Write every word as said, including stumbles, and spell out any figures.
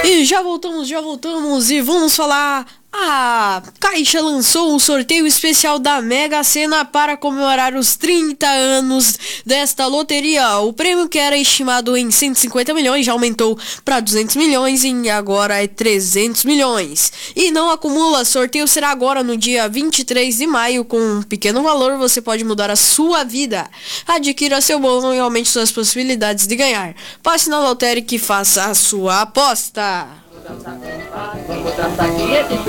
E já voltamos, já voltamos e vamos falar. A Caixa lançou um sorteio especial da Mega Sena para comemorar os trinta anos desta loteria. O prêmio, que era estimado em cento e cinquenta milhões, já aumentou para duzentos milhões e agora é trezentos milhões. E não acumula, sorteio será agora no dia vinte e três de maio. Com um pequeno valor você pode mudar a sua vida. Adquira seu bolo e aumente suas possibilidades de ganhar. Passe na Lotérica e faça a sua aposta.